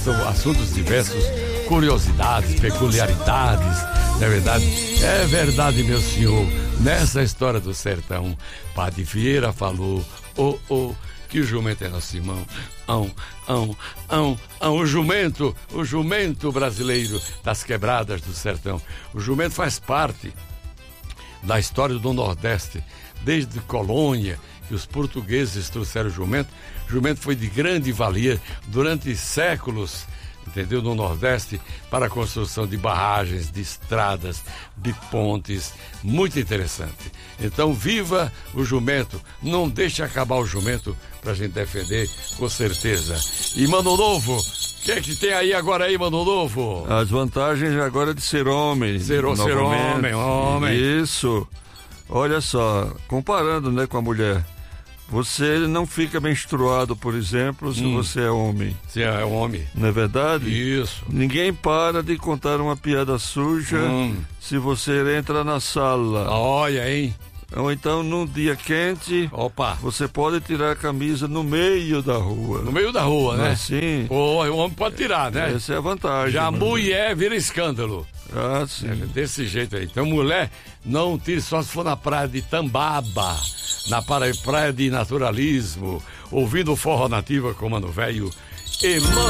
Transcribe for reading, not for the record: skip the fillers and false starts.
são assuntos diversos, curiosidades, peculiaridades, não é verdade? É verdade, meu senhor, nessa história do sertão, Padre Vieira falou, que o jumento é nosso irmão, o jumento brasileiro das quebradas do sertão. O jumento faz parte da história do Nordeste, desde colônia, que os portugueses trouxeram o jumento. O jumento foi de grande valia durante séculos, entendeu? No Nordeste, para a construção de barragens, de estradas, de pontes, muito interessante. Então, viva o jumento, não deixe acabar o jumento pra gente defender, com certeza. E Mano Novo, o que é que tem aí agora aí, Mano Novo? As vantagens agora de ser homem. Ser homem. Isso. Olha só, comparando, né, com a mulher. Você não fica menstruado, por exemplo, se você é homem. Se é homem. Não é verdade? Isso. Ninguém para de contar uma piada suja se você entra na sala. Olha, hein? Ou então, num dia quente, você pode tirar a camisa no meio da rua. No meio da rua, né? Sim. O homem pode tirar, né? Essa é a vantagem. Já a mulher vira escândalo. Ah, sim. É desse jeito aí. Então, mulher, não tire só se for na praia de Tambaba, na praia de naturalismo, ouvindo forró nativa com Mano Velho e